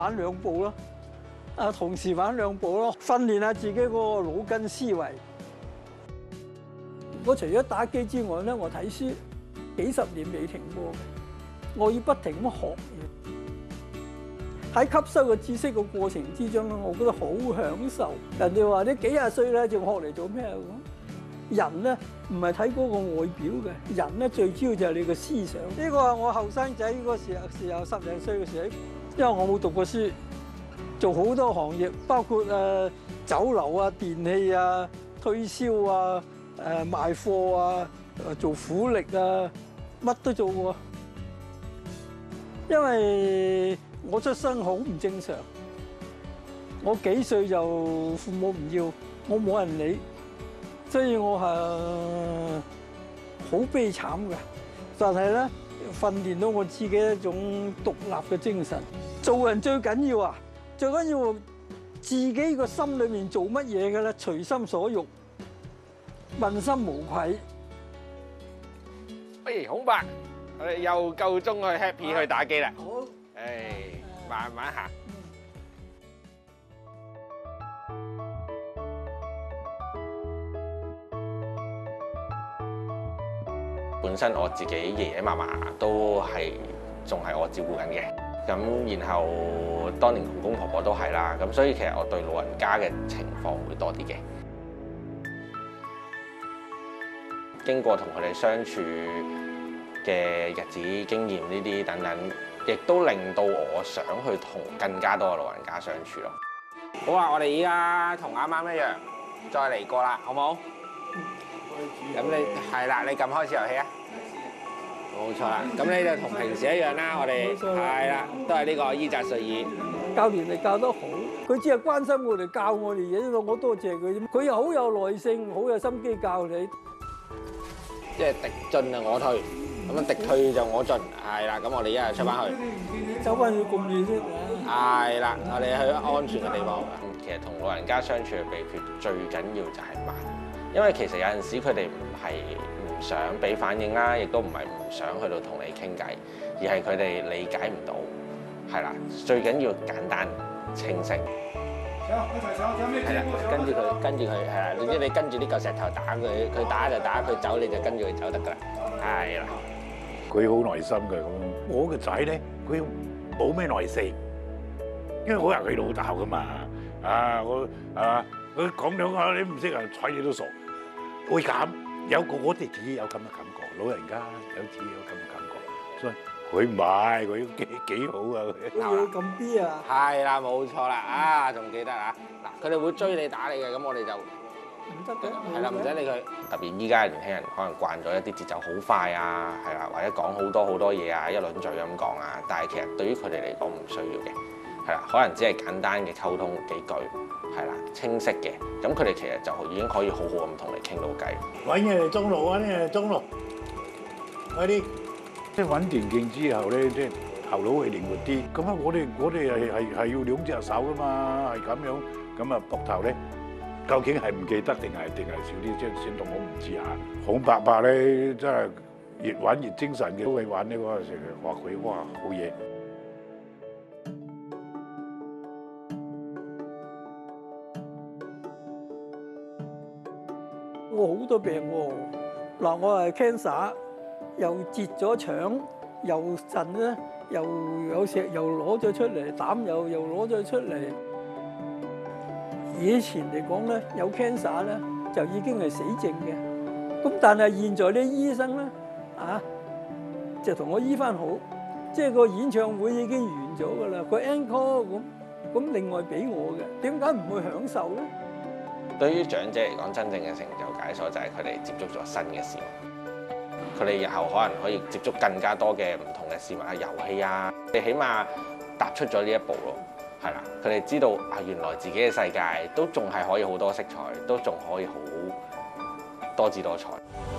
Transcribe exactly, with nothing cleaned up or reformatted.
玩兩步咯，啊，同時玩兩步咯，訓練下自己嗰個腦筋思維。我除咗打機之外咧，我睇書幾十年未停過嘅，我要不停咁學嘢。喺吸收個知識嘅過程之中咧，我覺得好享受。人哋話你幾廿歲咧，仲學嚟做咩咁？人咧唔係睇嗰個外表嘅，人咧最主要就係你個思想。呢個係我後生仔嗰個時候，時候十零歲嘅時候，因為我冇讀過書，做好多行業，包括誒酒樓啊、電器啊、推銷啊、誒賣貨啊、誒做苦力啊，乜都做過。因為我出生好唔正常，我幾歲就父母唔要，我冇人理。所以我係好悲慘嘅，但係咧訓練到我自己一種獨立嘅精神。做人最緊要啊，最緊要自己個心裏面做乜嘢嘅咧，隨心所欲，問心無愧。 喂，孔伯，我哋又夠鐘去 happy 去打機啦。 好， 誒，慢慢行。本身我自己爺爺嫲嫲都係仲係我照顧緊嘅，咁然後當年公公婆婆都係啦，咁所以其實我對老人家嘅情況會多啲嘅。經過同佢哋相處嘅日子、經驗呢啲等等，亦都令到我想去同更加多嘅老人家相處咯。好啊，我哋依家同啱啱一樣，再嚟過啦，好冇？咁你係啦，你撳開始遊戲啊！冇錯啦，咁你就同平時一樣啦，我哋係啦，都係呢個伊澤瑞爾教練你教得好，佢只係關心我哋教我哋嘢，我多謝佢啫。佢又好有耐性，好有心機教你。 即係敵進就我退，咁樣敵退就我進，係啦。咁我哋一係出翻去， 走翻去咁遠先。 係啦，我哋去安全嘅地方。其實同老人家相處嘅秘訣最緊要就係慢。因為其實有陣時佢哋唔係唔想俾反應啦，亦都唔係唔想去到同你傾偈，而係佢哋理解唔到，係啦。最緊要簡單清晰。係啦，跟住佢，跟住佢，係啦。總之你跟住呢嚿石頭打佢，佢打就打，佢走你就跟住佢走得㗎啦。係啦。 佢好耐心嘅咁。我個仔咧，佢冇咩耐性，因為我係佢老豆㗎嘛。啊，我啊，佢講兩下你唔識啊，睬你都傻。會咁有個我哋自己有咁嘅感覺，老人家有自己有咁嘅感覺，所以佢唔係佢幾幾好啊！ 佢要咁 B 啊！ 係啦，冇錯啦，啊，仲記得啊！嗱，佢哋會追你打你嘅，咁我哋就唔得嘅， 係啦，唔使理佢。特別依家嘅年輕人可能慣咗一啲節奏好快啊，係啦，或者講好多好多嘢啊，一輪嘴咁講啊，但係其實對於佢哋嚟講唔需要嘅，係啦，可能只係簡單嘅溝通幾句。係啦，清晰嘅，咁佢哋其實就已經可以好好咁同你傾到偈。 揾嘢嚟中路，揾嘢嚟中路，快啲！即係揾電競之後咧，即係頭腦係靈活啲。咁啊，我哋我哋係係係要兩隻手噶嘛，係咁樣。咁啊，膊頭咧，究竟係唔記得定係定係少啲？即係先同我唔知啊。孔伯伯咧，真係越玩越精神嘅，都係玩呢個成日話佢哇好嘢。 我好多病喎，嗱，我係 cancer，又截咗腸，又腎咧，又有石又攞咗出嚟，膽又又攞咗出嚟。以前嚟講咧，有 cancer 咧就已經係死症嘅，咁但係現在啲醫生咧啊，就同我醫翻好，即係個演唱會已經完咗㗎啦，個 encore 咁，咁另外俾我嘅，點解唔會享受咧？ 對於長者嚟講，真正嘅成就解鎖就係佢哋接觸咗新嘅事物，佢哋日後可能可以接觸更加多嘅唔同嘅事物啊、遊戲啊，你起碼踏出咗呢一步咯，係啦，佢哋知道啊，原來自己嘅世界都仲係可以好多色彩，都仲可以好多姿多彩。